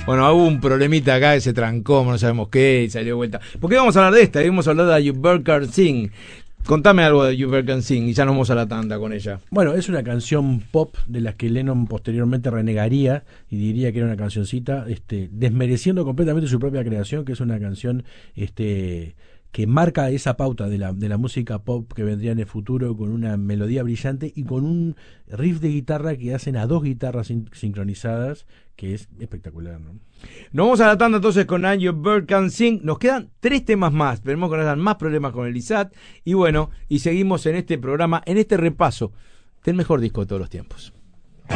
Bueno, hubo un problemita acá que se trancó, no sabemos qué, y salió de vuelta. ¿Por qué vamos a hablar de esta? Vamos a hablar de You Bird Can Sing. Contame algo de You Bird Can Sing y ya nos vamos a la tanda con ella. Bueno, es una canción pop de las que Lennon posteriormente renegaría y diría que era una cancioncita, desmereciendo completamente su propia creación, que es una canción que marca esa pauta de la música pop que vendría en el futuro, con una melodía brillante y con un riff de guitarra que hacen a 2 guitarras sincronizadas, que es espectacular, ¿no? Nos vamos a la tanda entonces con You Bird Can Sing. Nos quedan 3 temas más. Esperemos que nos dan más problemas con el ISAT. Y bueno, y seguimos en este programa, en este repaso del mejor disco de todos los tiempos.